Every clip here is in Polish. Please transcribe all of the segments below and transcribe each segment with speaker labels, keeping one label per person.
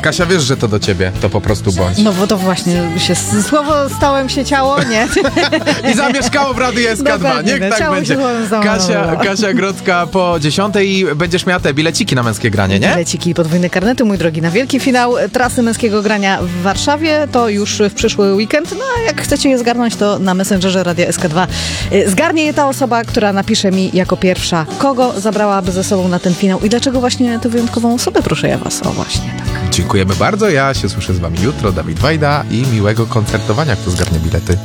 Speaker 1: Kasia, wiesz, że to do ciebie, to po prostu bądź.
Speaker 2: No bo to właśnie słowo stałem się ciało, nie?
Speaker 1: I zamieszkało w Radiu SK2. Niech tak będzie. Kasia Grodzka po 10:00 będziesz miała te bileciki na męskie granie, nie?
Speaker 2: Bileciki i podwójne karnety, mój drogi, na wielki finał trasy męskiego grania w Warszawie. To już w przyszły weekend. No a jak chcecie je zgarnąć, to na Messengerze Radia SK2 zgarnie je ta osoba, która napisze mi jako pierwsza, kogo zabrałaby ze sobą na ten finał i dlaczego właśnie tę wyjątkową osobę, proszę ja was. O, właśnie tak.
Speaker 1: Dziękujemy bardzo. Ja się słyszę z wami jutro. Dawid Wajda i miłego koncertowania, kto zgarnie bilety.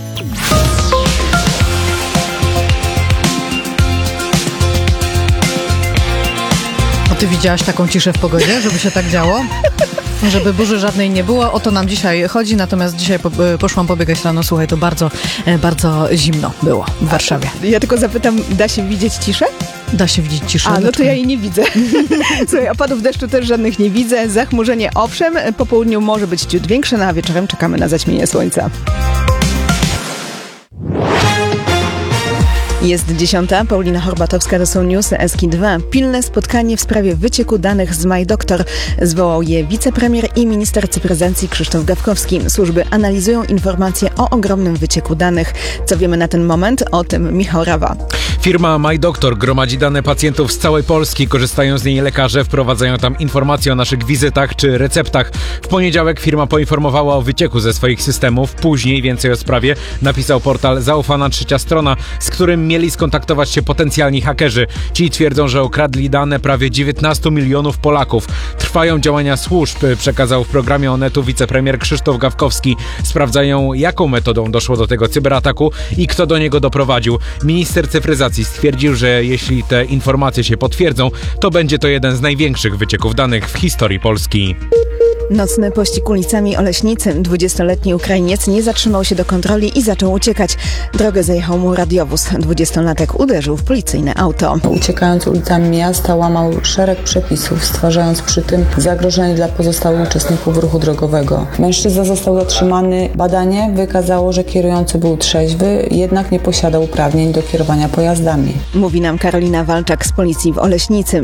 Speaker 2: A ty widziałaś taką ciszę w pogodzie, żeby się tak działo? Żeby burzy żadnej nie było. O to nam dzisiaj chodzi, natomiast dzisiaj poszłam pobiegać rano. Słuchaj, to bardzo, bardzo zimno było w Warszawie.
Speaker 3: Ja tylko zapytam, da się widzieć ciszę?
Speaker 2: Da się widzieć ciszę.
Speaker 3: A, no to ja jej nie widzę. Słuchaj, opadów deszczu też żadnych nie widzę. Zachmurzenie owszem, po południu może być ciut większe, no a wieczorem czekamy na zaćmienie słońca. Jest 10:00, Paulina Horbatowska, to są newsy SK2. Pilne spotkanie w sprawie wycieku danych z MyDoktor. Zwołał je wicepremier i minister cyfryzacji Krzysztof Gawkowski. Służby analizują informacje o ogromnym wycieku danych. Co wiemy na ten moment? O tym Michał Rawa.
Speaker 4: Firma MyDoktor gromadzi dane pacjentów z całej Polski. Korzystają z niej lekarze, wprowadzają tam informacje o naszych wizytach czy receptach. W poniedziałek firma poinformowała o wycieku ze swoich systemów. Później więcej o sprawie napisał portal Zaufana Trzecia Strona, z którym mieli skontaktować się potencjalni hakerzy. Ci twierdzą, że okradli dane prawie 19 milionów Polaków. Trwają działania służb, przekazał w programie Onetu wicepremier Krzysztof Gawkowski. Sprawdzają, jaką metodą doszło do tego cyberataku i kto do niego doprowadził. Minister cyfryzacji stwierdził, że jeśli te informacje się potwierdzą, to będzie to jeden z największych wycieków danych w historii Polski.
Speaker 3: Nocny pościg ulicami Oleśnicy. 20-letni Ukrainiec nie zatrzymał się do kontroli i zaczął uciekać. Drogę zajechał mu radiowóz. 20-latek uderzył w policyjne auto.
Speaker 5: Uciekając ulicami miasta łamał szereg przepisów, stwarzając przy tym zagrożenie dla pozostałych uczestników ruchu drogowego. Mężczyzna został zatrzymany. Badanie wykazało, że kierujący był trzeźwy, jednak nie posiadał uprawnień do kierowania pojazdami.
Speaker 3: Mówi nam Karolina Walczak z policji w Oleśnicy.